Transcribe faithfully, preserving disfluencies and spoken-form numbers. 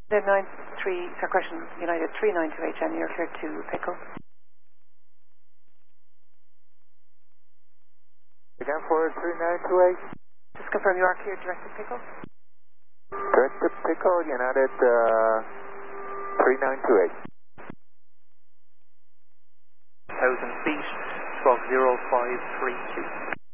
The nine three, Circussion United three nine two H N, you're clear to Pickle. Again for three nine two H. Just confirm you are clear direct to Pickle. Direct to Pickle, United uh, three nine two H. one thousand feet, twelve zero five three two.